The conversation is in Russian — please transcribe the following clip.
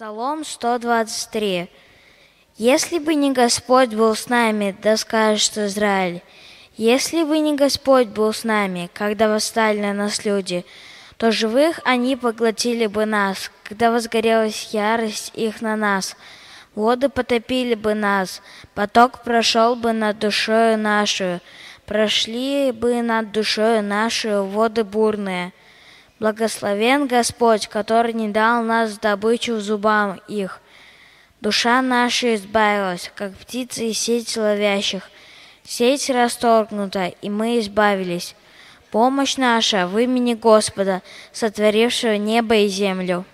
Псалом 123. Если бы не Господь был с нами, да скажет Израиль, если бы не Господь был с нами, когда восстали на нас люди, то живых они поглотили бы нас, когда возгорелась ярость их на нас. Воды потопили бы нас, поток прошел бы над душою нашу, прошли бы над душою нашу воды бурные. Благословен Господь, который не дал нас добычу зубам их. Душа наша избавилась, как птицы из сети ловящих. Сеть расторгнута, и мы избавились. Помощь наша в имени Господа, сотворившего небо и землю.